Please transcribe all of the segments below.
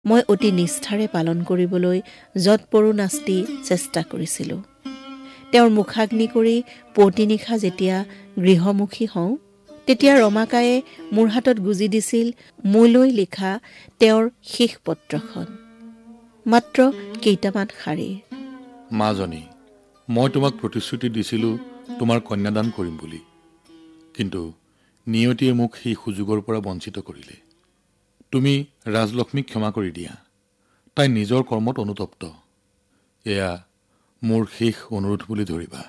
মই অতি নিষ্ঠাৰে পালন কৰিবলৈ যৎপৰো নাস্তি চেষ্টা কৰিছিলোঁ। তেওঁৰ মুখাগ্নি কৰি পুৱতি নিশা যেতিয়া গৃহমুখী হওঁ, তেতিয়া ৰমাকায়ে মোৰ হাতত গুজি দিছিল মোলৈ লিখা তেওঁৰ শেষ পত্ৰখন, মাত্ৰ কেইটামান শাৰী। মাজনী, মই তোমাক প্ৰতিশ্ৰুতি দিছিলোঁ তোমাৰ কন্যাদান কৰিম বুলি, কিন্তু নিয়তিয়ে মোক সেই সুযোগৰ পৰা বঞ্চিত কৰিলে। তুমি ৰাজলক্ষ্মীক ক্ষমা কৰি দিয়া। তাই নিজৰ কৰ্মত অনুতপ্ত। এয়া মোৰ শেষ অনুৰোধ বুলি ধৰিবা।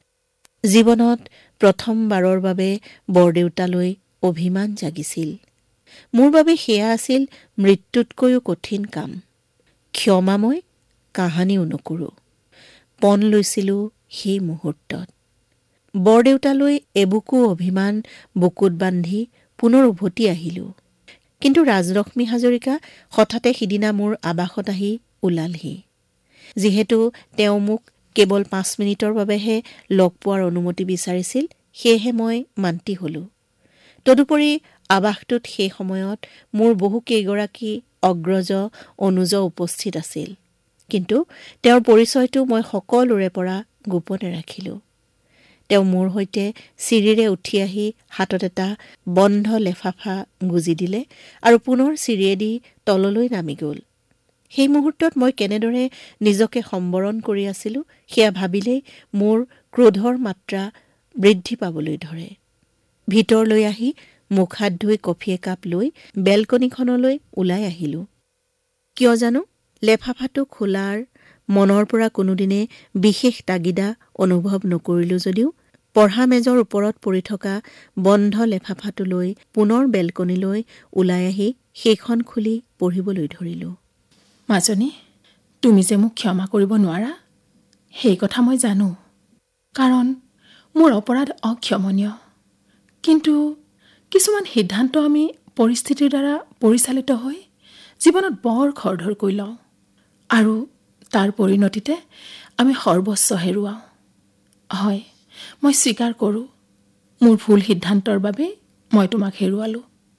জীৱনত প্ৰথমবাৰৰ বাবে বৰদেউতালৈ অভিমান জাগিছিল। মোৰ বাবে সেয়া আছিল মৃত্যুতকৈও কঠিন কাম। ক্ষমা মই কাহানিও নকৰোঁ। পণ লৈছিলোঁ সেই মুহূৰ্তত। বৰদেউতালৈ এবুকু অভিমান বুকুত বান্ধি পুনৰ উভতি আহিলোঁ। কিন্তু ৰাজলক্ষ্মী হাজৰিকা হঠাতে সিদিনা মোৰ আৱাসত আহি ওলালহি। যিহেতু তেওঁ মোক কেৱল 5 মিনিটৰ বাবেহে লগ পোৱাৰ অনুমতি বিচাৰিছিল, সেয়েহে মই মান্তি হলোঁ। তদুপৰি আৱাসটোত সেই সময়ত মোৰ বহু কেইগৰাকী অগ্ৰজ অনুজ উপস্থিত আছিল। কিন্তু তেওঁৰ পৰিচয়টো মই সকলোৰে পৰা গোপনে ৰাখিলোঁ। তেওঁ মোৰ সৈতে চিৰিৰে উঠি আহি হাতত এটা বন্ধ লেফাফা গুজি দিলে আৰু পুনৰ চিৰিয়েদি তললৈ নামি গ'ল। সেই মুহূৰ্তত মই কেনেদৰে নিজকে সম্বৰণ কৰি আছিলোঁ, সেয়া ভাবিলেই মোৰ ক্ৰোধৰ মাত্ৰা বৃদ্ধি পাবলৈ ধৰে। ভিতৰলৈ আহি মুখ হাত ধুই কফি একাপ লৈ বেলকনিখনলৈ ওলাই আহিলোঁ। কিয় জানো লেফাফাটো খোলাৰ মনৰ পৰা কোনোদিনে বিশেষ তাগিদা অনুভৱ নকৰিলোঁ যদিও পঢ়া মেজৰ ওপৰত পৰি থকা বন্ধ লেফাফাটো লৈ পুনৰ বেলকনিলৈ ওলাই আহি সেইখন খুলি পঢ়িবলৈ ধৰিলোঁ। মাজনী, তুমি যে মোক ক্ষমা কৰিব নোৱাৰা, সেই কথা মই জানো। কাৰণ মোৰ অপৰাধ অক্ষমনীয়। কিন্তু কিছুমান সিদ্ধান্ত আমি পৰিস্থিতিৰ দ্বাৰা পৰিচালিত হৈ জীৱনত বৰ খৰধৰকৈ লওঁ আৰু তাৰ পৰিণতিতে আমি সৰ্বস্ব হেৰুৱাওঁ। হয়, মই স্বীকাৰ কৰোঁ, মোৰ ভুল সিদ্ধান্তৰ বাবে মই তোমাক হেৰুৱালোঁ।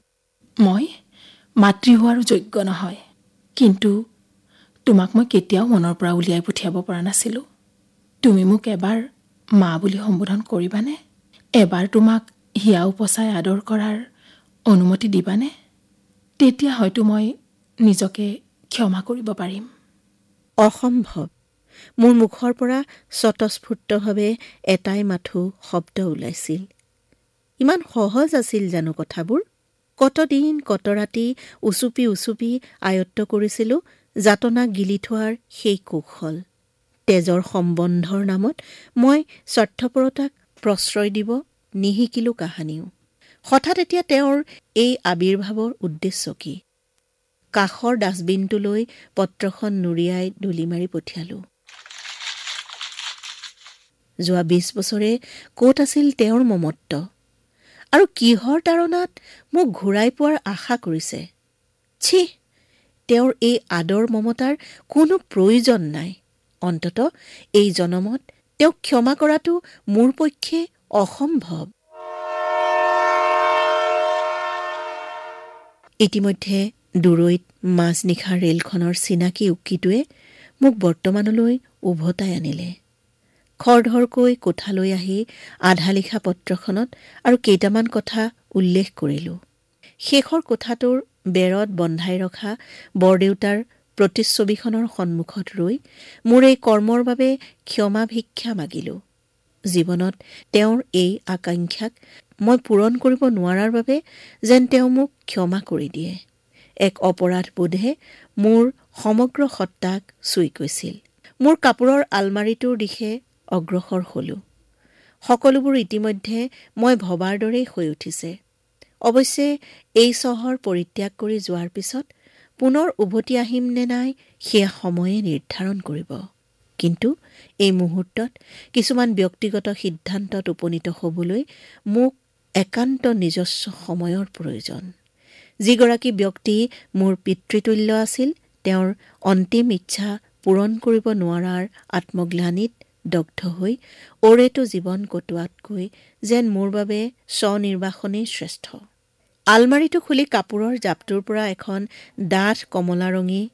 মই মাতৃ হোৱাৰো যোগ্য নহয়, কিন্তু তোমাক মই কেতিয়াও মনৰ পৰা উলিয়াই পঠিয়াব পৰা নাছিলোঁ। তুমি মোক এবাৰ মা বুলি সম্বোধন কৰিবানে? এবাৰ তোমাক হিয়া উপচাই আদৰ কৰাৰ অনুমতি দিবানে? তেতিয়া হয়তো মই নিজকে ক্ষমা কৰিব পাৰিম। অসম্ভৱ। মোৰ মুখৰ পৰা স্বতঃস্ফূৰ্তভাৱে এটাই মাথো শব্দ ওলাইছিল। ইমান সহজ আছিল জানো কথাবোৰ? কতদিন কত ৰাতি উচুপি উচুপি আয়ত্ত কৰিছিলোঁ যাতনা গিলি থোৱাৰ সেই কৌশল। তেজৰ সম্বন্ধৰ নামত মই স্বাৰ্থপৰতাক প্ৰশ্ৰয় দিব নিশিকিলোঁ কাহানিও। হঠাৎ এতিয়া তেওঁৰ এই আবিৰ্ভাৱৰ উদ্দেশ্য কি? কাষৰ ডাষ্টবিনটোলৈ পত্ৰখন নুৰিয়াই দুলি মাৰি পঠিয়ালোঁ। যোৱা 20 বছৰে ক'ত আছিল তেওঁৰ মমত্ব? আৰু কিহৰ তাৰণাত মোক ঘূৰাই পোৱাৰ আশা কৰিছে? ছি, তেওঁৰ এই আদৰ মমতাৰ কোনো প্ৰয়োজন নাই। অন্ততঃ এই জনমত তেওঁক ক্ষমা কৰাটো মোৰ পক্ষে অসম্ভৱ। ইতিমধ্যে দূৰৈত মাজনিশাৰ ৰেলখনৰ চিনাকি উকিটোৱে মোক বৰ্তমানলৈ উভতাই আনিলে। খৰধৰকৈ কোঠালৈ আহি আধা লিখা পত্ৰখনত আৰু কেইটামান কথা উল্লেখ কৰিলোঁ। শেষৰ কোঠাটোৰ বেৰত বন্ধাই ৰখা বৰদেউতাৰ প্ৰতিচ্ছবিখনৰ সন্মুখত ৰৈ মোৰ এই কৰ্মৰ বাবে ক্ষমা ভিক্ষা মাগিলোঁ। জীৱনত তেওঁৰ এই আকাংক্ষাক মই পূৰণ কৰিব নোৱাৰাৰ বাবে যেন তেওঁ মোক ক্ষমা কৰি দিয়ে। এক অপৰাধ বোধে মোৰ সমগ্ৰ সত্তাক চুই গৈছিল। মোৰ কাপোৰৰ আলমাৰিটোৰ দিশে অগ্ৰসৰ হলোঁ। সকলোবোৰ ইতিমধ্যে মই ভবাৰ দৰেই হৈ উঠিছে। অৱশ্যে এই চহৰ পৰিত্যাগ কৰি যোৱাৰ পিছত পুনৰ উভতি আহিম নে নাই সেয়া সময়ে নিৰ্ধাৰণ কৰিব। কিন্তু এই মুহূৰ্তত কিছুমান ব্যক্তিগত সিদ্ধান্তত উপনীত হ'বলৈ মোক একান্ত নিজস্ব সময়ৰ প্ৰয়োজন। যিগৰাকী ব্যক্তি মোৰ পিতৃতুল্য আছিল, তেওঁৰ অন্তিম ইচ্ছা পূৰণ কৰিব নোৱাৰাৰ আত্মগ্লানিত দগ্ধ হৈ ওৰেটো জীৱন কটোৱাতকৈ যেন মোৰ বাবে স্বনিৰ্বাসনেই শ্ৰেষ্ঠ। আলমাৰিটো খুলি কাপোৰৰ জাপটোৰ পৰা এখন ডাঠ কমলা ৰঙী